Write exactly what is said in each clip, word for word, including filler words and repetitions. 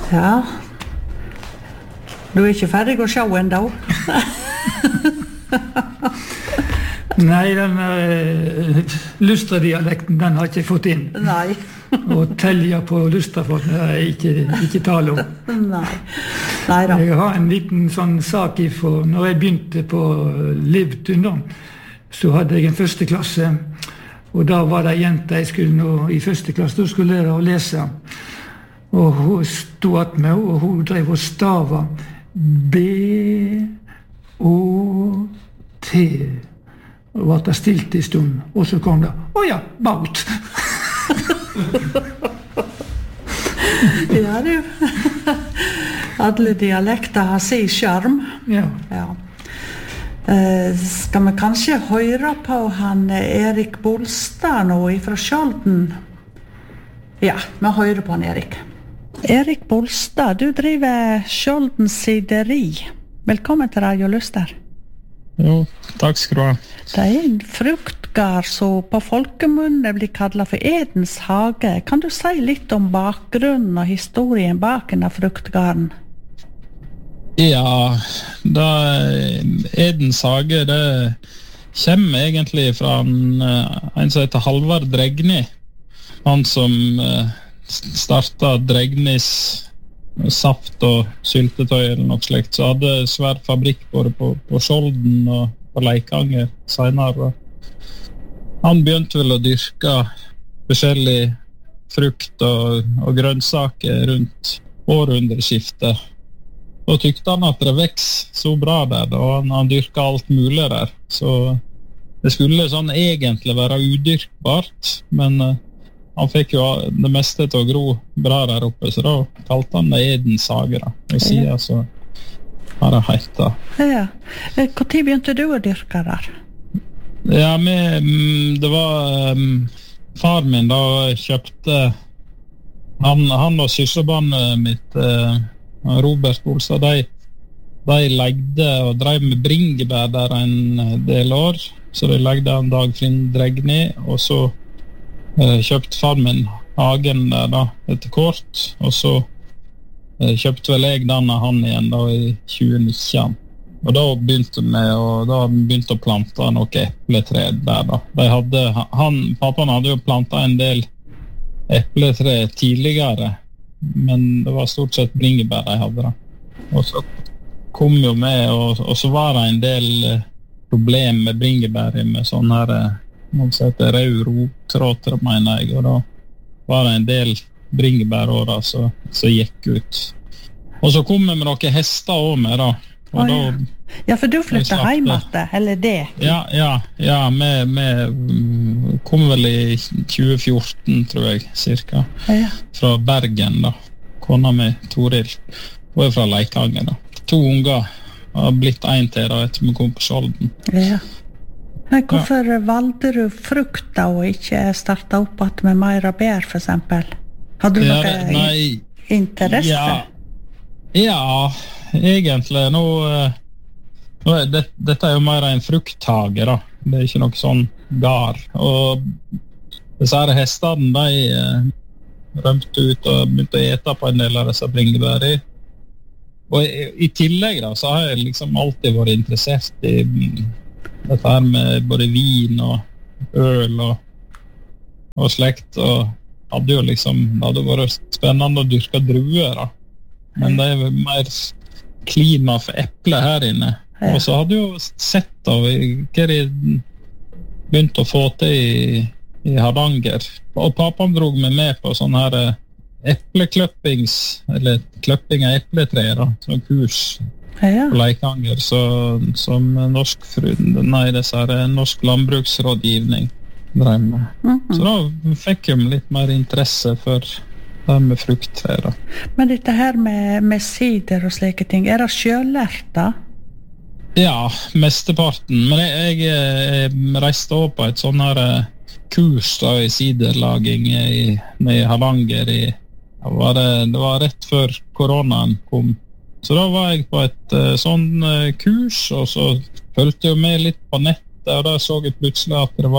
Ja. Du er ikke ferdig å se enda? Nei, den uh, Lustra-dialekten, den har jeg ikke fått inn. Nei. Og telja på Lustrafolk, det er ikke, ikke tale om. Nei. Nei da. Jeg har en liten sånn sak ifra, når jeg begynte på Livtun da, så hadde jeg en første klasse, og da var det jente jeg skulle nå i første klasse, da skulle jeg lære å lese. Og hun stod at meg, og hun drev og stava B O T. Og var det stilt i stund, og så kom det, å ja, baut. Ja, du. Alle dialekter har sin skjerm. Ja. Ja. Eh, skal vi kanskje høre på han Erik Bolstad nå fra Skjolden? Ja, vi hører på han Erik. Erik Bolstad, du driver Skjolden sideri. Velkommen til Radio Luster. Jo, takk skal du ha. Det er en fruktgard som på folkemunne blir kallet for Edens hage. Kan du si litt om bakgrunnen og historien bak denne fruktgarden? Ja, da Edens hage, det kommer egentlig fra en, en som heter Halvard Dregni. Han som startet Dregnis saft og syltetøy eller noe slikt, så hadde svær fabrikk både på, på Skjolden og på Leikanger senere. Han begynte vel å dyrke forskjellig frukt og, og grønnsaker rundt århundreskiftet. Og tykte han at det veks så bra der, og han, han dyrket alt mulig der. Så det skulle sånn egentlig være udyrkbart, men uh, han fikk jo det meste til å gro bra der oppe, så da kalte han det Edens hage da. Og siden så har det heita. Ja. Hvor tid begynte du å dyrke der? Ja, med, det var um, far min da kjøpte han, han og søsterbarnet mitt uh, Robert Bolstad, de, de legde og drev med bringebær der en del år, så de legde en Dagfinn Dregni, og så uh, kjøpte far min hagen der da etter kort, og så uh, kjøpte vel jeg den av han igjen da i tjue nitten. Og da begynte vi og da begynte å plante noe epletre der da. De hadde, han, pappaen hadde jo plantet en del epletre tidligere, men det var stort sett bringebær de hadde da. Og så kom jo med, og, og så var det en del eh, problem med bringebær med sånn her, noen som heter rød rottråter, mener jeg, og da var det en del bringebærårer som gikk ut. Og så kom vi med noen hester også med da, og oh, da ja. Ja, for du flyttet hjem etter, eller det? Ja, ja, ja, vi kom vel i tjue fjorten, tror jeg, cirka, ja. Fra Bergen da, kona med Toril, og er fra Leikanger da. To unger har blitt en til da, etter vi kom på Skjolden. Ja. Men hvorfor ja. Valgte du frukt da, og ikke startet opp at med mer bær, for eksempel? Hadde du ja, noe nei, interesse? Ja, ja, egentlig, nå... Det, dette er jo mer en frukthage da. Det er ikke noe sånn gar. Og disse her hestene, de eh, rømte ut og begynte å ete på en del av disse bringebær i. Og i, i tillegg da, så har jeg liksom alltid vært interessert i dette her med både vin og øl og, og slekt. Og hadde jo liksom, det hadde vært spennende å dyrke druer da. Men det er mer klima for eple her inne. Ja. Og så hadde jeg jo sett da hva de begynte å få til i, i Hardanger. Og pappaen drog meg med på sånn her eplekløppings, eller kløpping av epletreer da, sånn kurs ja. På Leikanger, så, som norsk, nei, disse her, norsk landbruksrådgivning drev med. Mm-hmm. Så da fikk jeg litt mer interesse for det med frukttrær da. Men dette her med, med sider og slike ting, er det selvlært da? Ja, mesteparten. Men jeg, jeg, jeg reiste også på et sånn her kurs da, i siderlaging i, i Hardanger. I, var det, det var rett før koronaen kom. Så da var jeg på et uh, sånn uh, kurs, og så følte jeg med litt på nettet, og da så jeg plutselig at det var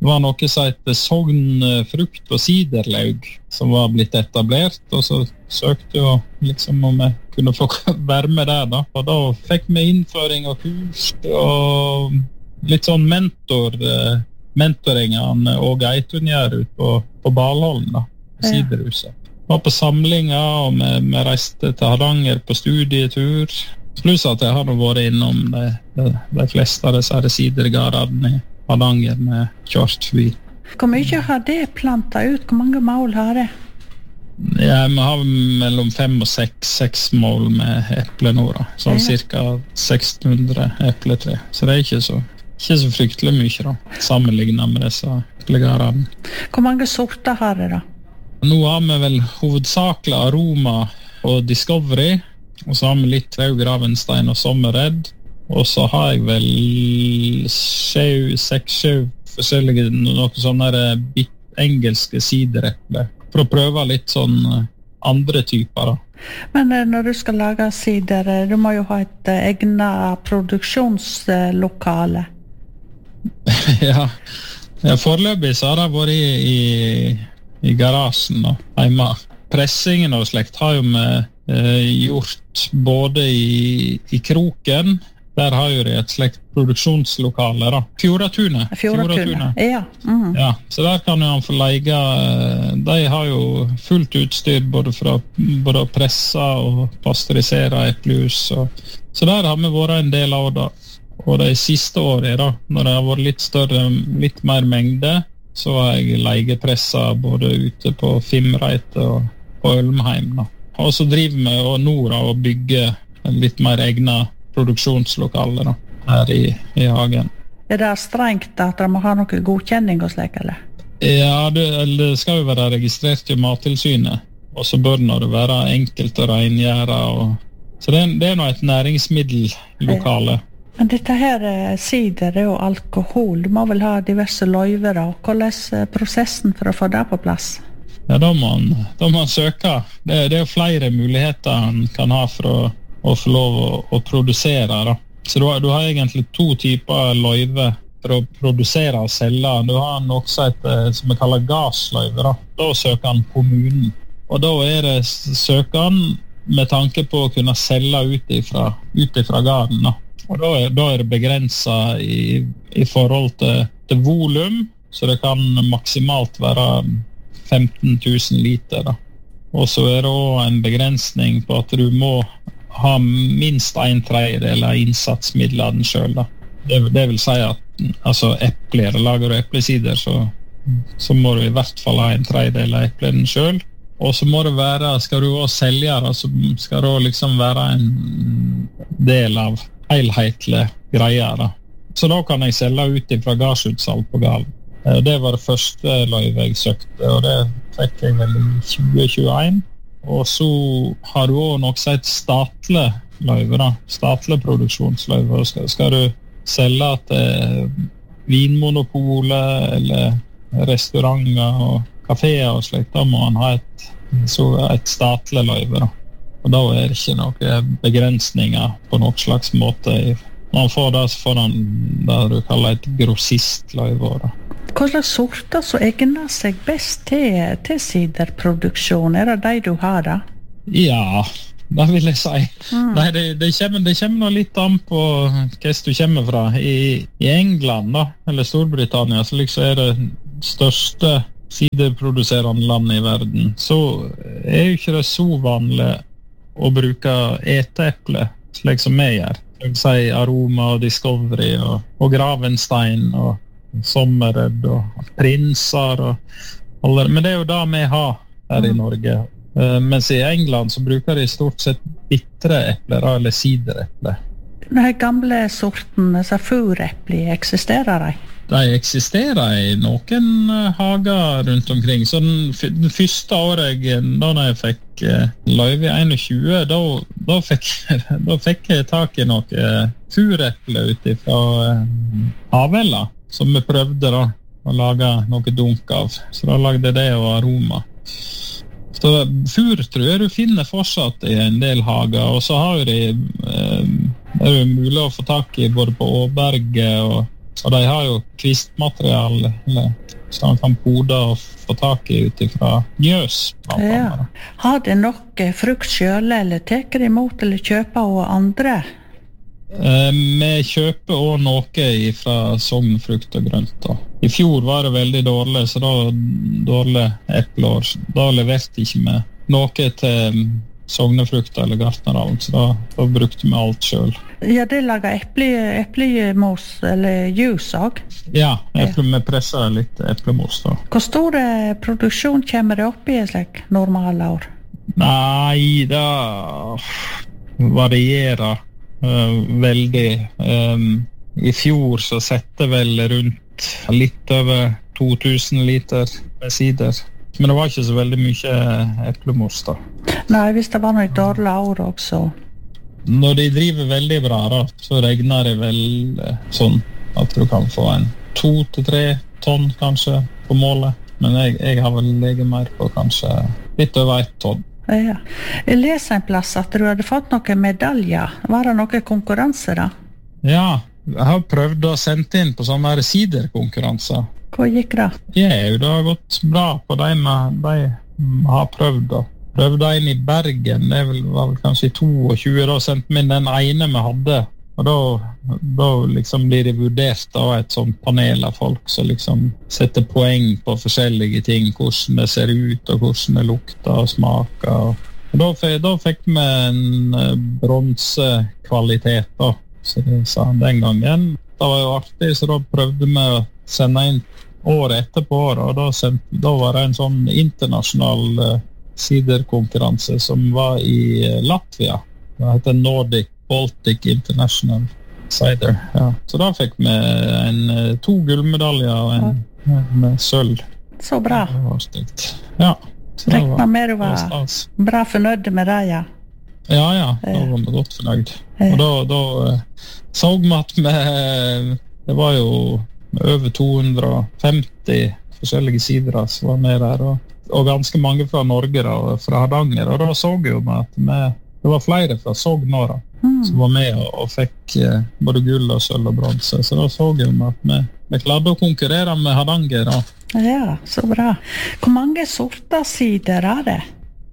var noe som heter Sogn frukt- og siderlaug som var blitt etablert, og så søkte jeg liksom om jeg kunne få være med der da. Og da fikk vi innføring av kurs og litt sånn mentor, mentoring av Åge Eitungjær ut på, på Balholm da, på siderhuset. Var på samlinger, og vi, vi reiste til Hardanger på studietur. Pluss at jeg hadde vært innom de, de, de fleste av disse sidergardene i Hardanger med kjørt forbi. Hvor mye har det plantet ut? Hvor mange mål har det? Ja, vi har mellom fem og seks, seks mål med eple nå da. Sånn ja. Cirka seks hundre epletre. Så det er ikke så, ikke så fryktelig mye da, sammenlignet med disse eplegardene. Hvor mange sorter har det da? Nå har vi vel hovedsakelig Aroma og Discovery, og så har vi litt Traug, Ravenstein og Sommerred, og så har jeg vel sju, seks, sju forskjellige, noen sånne der engelske sidereple, for å prøve litt sånn andre typer da. Men når du skal lage sider, du må jo ha et egnet produksjonslokale. ja. ja, foreløpig så har det vært i, i i garasjen da, hjemme. Pressingen og slekt har jo vi eh, gjort både i, i Kroken, der har jo det et slekt produksjonslokale da. Fjordatunet. Fjordatunet, ja. Mm. Ja. Så der kan jo han få leie, de har jo fullt utstyr både for å, både å presse og pasteurisere eplejus. Så der har vi vært en del av det. Og de siste årene da, når det har vært litt større, litt mer mengde, så har jeg leiepressa både ute på Fimreite og på Ølmheim da. Og så driver vi og Nora og bygger litt mer egne produksjonslokaler da, her i, i hagen. Er det strengt at de må ha noe godkjenning og slik, eller? Ja, det, det skal jo være registrert i Mattilsynet, og så bør det være enkelt å rengjøre. Og... Så det, det er nå et næringsmiddellokale. Ja. Men dette her sider er jo alkohol. Du må vel ha diverse løyver da. Hvordan er prosessen for å få det på plass? Ja, da må man, da må man søke. Det, det er jo flere muligheter man kan ha for å, å få lov å, å produsere da. Så du har, du har egentlig to typer løyver for å produsere og selge. Du har noe som vi kaller gassløyver da. Da søker han kommunen. Og da er det søkeren med tanke på å kunne selge ut ifra, ut ifra garden da. Og da er, da er det begrenset i, i forhold til, til volum, så det kan maksimalt være femten tusen liter da. Og så er det også en begrensning på at du må ha minst en tredjedel av innsatsmidlene selv da. Det, det vil si at altså epler, lager du eplesider, så, så må du i hvert fall ha en tredjedel av eplene selv. Og så må det være, skal du også selge da, så skal det også liksom være en del av helhetlige greier da. Så da kan jeg selge ut fra gassutsalg på Galen. Det var det første løyve jeg søkte, og det fikk jeg vel i tjue tjueen. Og så har du også noe som heter statlig løyve da, statlig produksjonsløyve. Skal, skal du selge til vinmonopolet eller restauranter og kaféer og slikt, da må man ha et, så et statlig løyve da. Og da er det ikke noen begrensninger på noen slags måte. Når man får det, så får man det du kaller et grossistløyve da. Hva slags sorter så egner seg best til, til siderproduksjon? Er det de du har da? Ja, det vil jeg si. Mm. Nei, det, det, kommer, det kommer nå litt an på hva du kommer fra. I, i England da, eller Storbritannia, så liksom er det største siderproduserende land i verden. Så er jo ikke det så vanlig å bruke eteeple, slik som vi gjør. Jeg vil si Aroma og Discovery og, og Gravenstein og Sommerred og Prinser og alle. Men det er jo det vi har her i Norge. Uh, mens i England så bruker de stort sett bittre epler eller sidereple. De gamle sorten, så furepler, eksisterer de? De eksisterer i noen hager rundt omkring. Så den, den første året jeg, da jeg fikk uh, løyve i tjue, da, da, fikk, da fikk jeg tak i noe fureple ut fra uh, Havella, som vi prøvde da, å lage noe dunk av. Så da lagde jeg det og Aroma. Så fur tror jeg du finner fortsatt i en del hager, og så har jo de, uh, det er jo mulig å få tak i både på Åberget og Så de har jo kvistmaterial som man kan pode og få tak i utifra njøs. Ja. Har det nok frukt selv, eller teker imot eller kjøper av andre? Eh, vi kjøper også noe fra Sogn frukt og grønt. Da. I fjor var det veldig dårlig, så da dårlig epleår. Da leverte ikke vi noe til Sognefrukt eller Gartnerhavn, så da, da brukte vi alt selv. Ja, det lager eple, eplemos eller juice også? Ja, eple, vi presser litt eplemos da. Hvor stor produksjon kommer det opp i et slik normale år? Nei, det varierer uh, veldig. Um, I fjor så sette vel rundt litt over to tusen liter med sider. Men det var ikke så veldig mye eplemos da. Nei, hvis det var noe dårlig år også. Når de driver veldig bra da, så regner det vel eh, sånn at du kan få en to til tre tonn kanskje på målet. Men jeg, jeg har vel legget mer på kanskje litt over et tonn. Ja. Jeg leser en plass at du hadde fått noen medaljer. Var det noen konkurranse da? Ja, jeg har prøvd å sende inn på sånne siderkonkurranser. Hva gikk det? Ja, det har gått bra på de de har prøvd da. Prøvde inn i Bergen, det var vel kanskje i tjueto, da sendte vi den ene vi hadde. Og da, da liksom blir det vurdert av et sånt panel av folk som liksom setter poeng på forskjellige ting, hvordan det ser ut og hvordan det lukter og smaker. Og da, da fikk vi en bronsekvalitet da, så det sa han den gangen. Det var jo artig, så da prøvde vi å sende inn året etterpå, og da, sendte, da var det en sånn internasjonal uh, siderkonkurranse som var i uh, Latvia. Det heter Nordic Baltic International Cider. Ja. Så da fikk vi en, uh, to gullmedaljer og en, en, en sølv. Så bra. Det var stygt. Ja. Rekna med du var, var bra fornøyd med det, ja. Ja, ja, da var vi godt fornøyd. Og da, da uh, så vi at vi, det var jo over to hundre og femti forskjellige sider som var med der, og, og ganske mange fra Norge da, og fra Hardanger, og da så vi jo at vi, det var flere fra Sogn også, mm. som var med og, og fikk eh, både gull og sølv og bronse, så da så vi at vi, vi klarte å konkurrere med Hardanger. Da. Ja, så bra. Hvor mange sorter sider er det?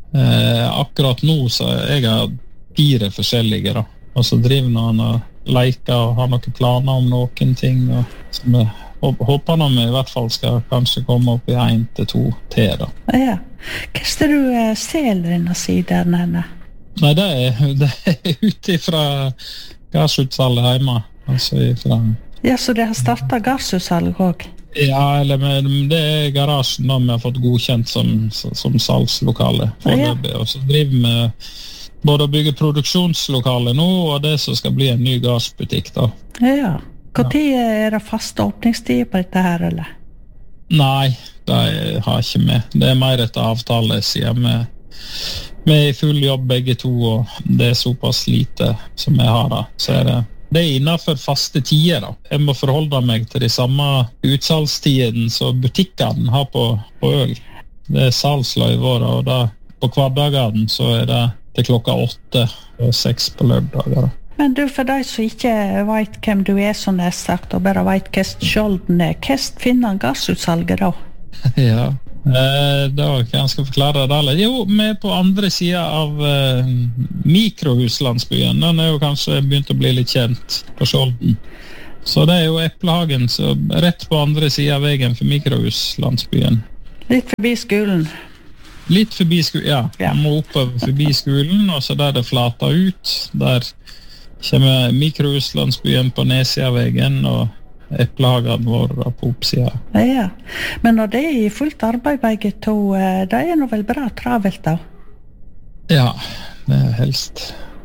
Eh, akkurat nå så jeg har fire forskjellige da, og så driver noen og leker og har noen planer om noen ting, og som jeg håper når vi i hvert fall skal kanskje komme opp i en til to til da. Ja. Hva er det du uh, selger denne siden henne? Nei, det er, det er ute fra gassutsalget hjemme. Altså ifra... Ja, så det har startet gassutsalg også? Ja, eller med, det er garasjen da vi har fått godkjent som, som salgslokale. Ja. Og så driver vi både å bygge produksjonslokale nå, og det som skal bli en ny gassbutikk da. Ja. Hvor tid er det fast åpningstid på dette her, eller? Nei, det har ikke vi. Det er mer etter avtale, sier vi. Vi er i full jobb begge to, og det er såpass lite som vi har da. Så er det, det er innenfor faste tider da. Jeg må forholde meg til de samme utsalgstiden som butikkene har på, på øl. Det er salgsløyver, og da på hverdagene så er det til klokka åtte og seks på lørdager. Men du, for deg som ikke vet hvem du er, som jeg har sagt, og bare vet hva skjolden er, hva finner gassutsalget da? Ja, eh, da kan jeg skal forklare det alle. Jo, vi er på andre siden av eh, mikrohuslandsbyen. Den er jo kanskje begynt å bli litt kjent på Skjolden. Så det er jo Eplehagen, så rett på andre siden av veien for mikrohuslandsbyen. Litt forbi skolen? Litt forbi skolen, ja. Ja. Man må oppover forbi skolen, og så der det flater ut, der kommer mikrohuslandsbyen på nedsiden av veien, og Eplehagen vår på oppsiden. Ja, men når det er i fullt arbeid begge to, det er noe vel bra travelt da? Ja, det er helst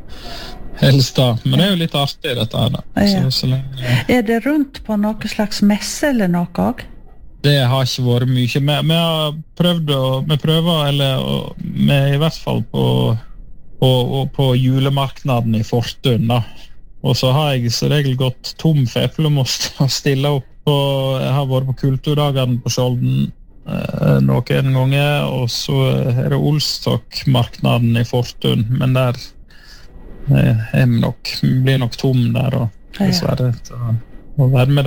helst da, men det er jo litt artig dette her da. Ja. Så, så lenge... Er det rundt på noe slags messe eller noe også? Det har ikke vært mye. Vi, vi har prøvd å, vi prøver, eller og, vi er i hvert fall på, på, på julemarknaden i Fortun da. Og så har jeg så regel gått tom for eplemost å stille opp på, jeg har vært på kulturdagene på Skjolden eh, noen ganger, og så er det Olstokmarknaden i Fortun, men der eh, er vi nok, vi blir nok tom der, og dessverre til å være med der.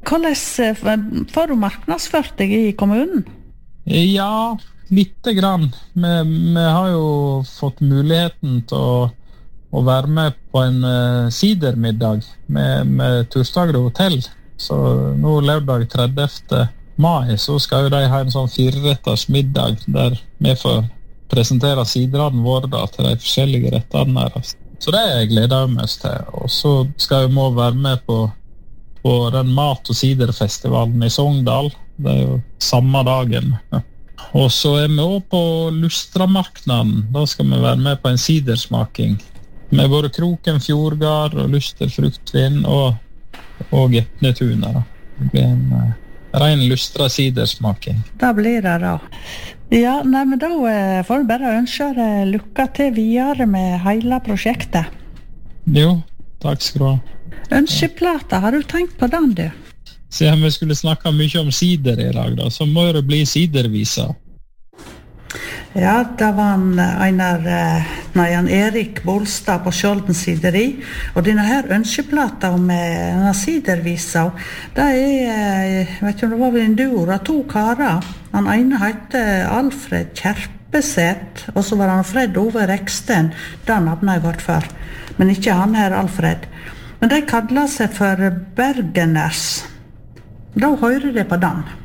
Hvordan får du marknadsført deg i kommunen? Ja, lite grann. Vi, vi har jo fått muligheten til å, å være med på en uh, sidermiddag med, med Turstagre hotell. Så nå lørdag tredivte mai så skal jo de ha en sånn fireretters middag der vi får presentere siderne våre da, til de forskjellige rettene her. Så det jeg gleder jeg mest til. Og så skal vi må være med på på den mat- og siderfestivalen i Sogndal. Det er jo samme dagen. Og så er vi også på Lustramarknaden. Da skal vi være med på en sidersmaking. Med både Kroken Fjordgard og Luster Fruktvin og, og Etnetuna. Det blir en uh, ren Lustra sidersmaking. Da blir det da. Ja, nei, men da uh, får vi bare ønske deg lykke til videre med hele prosjektet. Jo, takk skal du ha. Ønskeplata, har du tenkt på den, du? Siden vi skulle snakke mye om sider i dag, da, så må det bli sidervisa. Ja, det var en, Einar, nei, en Erik Bolstad på Skjolden sideri, og denne her ønskeplata om denne sidervisa, det er, jeg vet ikke om det var vel en duo, det er to karer. Den ene heter Alfred Kjerpeset, og så var han Fred Ove Reksten, den navnet jeg vært for, men ikke han her Alfred. Men de kallar seg for Bergeners. Da hører de på den.